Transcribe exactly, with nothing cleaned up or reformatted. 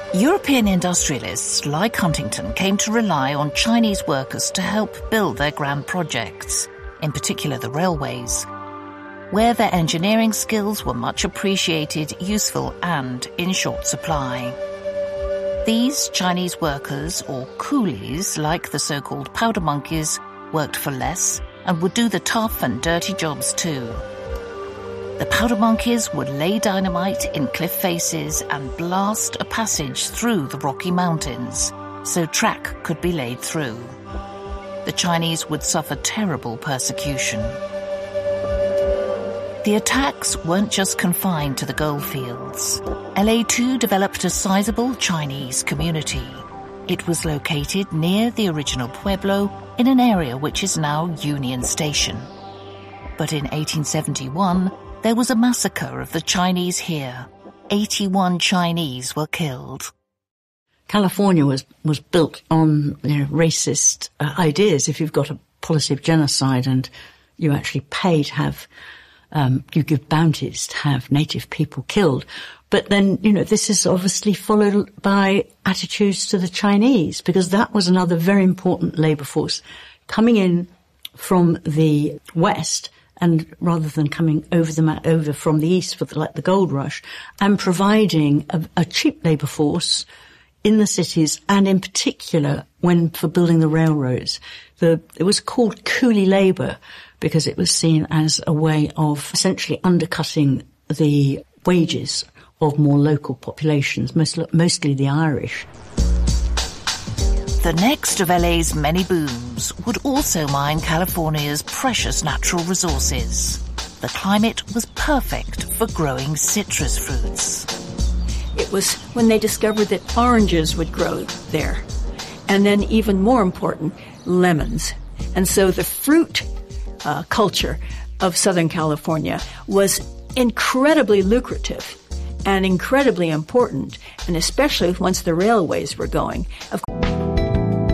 European industrialists like Huntington came to rely on Chinese workers to help build their grand projects, in particular the railways, where their engineering skills were much appreciated, useful and in short supply. These Chinese workers, or coolies, like the so-called powder monkeys, worked for less and would do the tough and dirty jobs too. The powder monkeys would lay dynamite in cliff faces and blast a passage through the Rocky Mountains so track could be laid through. The Chinese would suffer terrible persecution. The attacks weren't just confined to the goldfields. L A too developed a sizable Chinese community. It was located near the original Pueblo in an area which is now Union Station. But in eighteen seventy-one, there was a massacre of the Chinese here. eighty-one Chinese were killed. California was, was built on, you know, racist uh, ideas. If you've got a policy of genocide and you actually pay to have Um, you give bounties to have native people killed. But then, you know, this is obviously followed by attitudes to the Chinese, because that was another very important labour force coming in from the West, and rather than coming over the over from the East for the, like the gold rush, and providing a, a cheap labour force in the cities, and in particular when for building the railroads. The, it was called coolie labour because it was seen as a way of essentially undercutting the wages of more local populations, most, mostly the Irish. The next of L A's many booms would also mine California's precious natural resources. The climate was perfect for growing citrus fruits. It was when they discovered that oranges would grow there. And then even more important, lemons. And so the fruit uh, culture of Southern California was incredibly lucrative and incredibly important, and especially once the railways were going. Of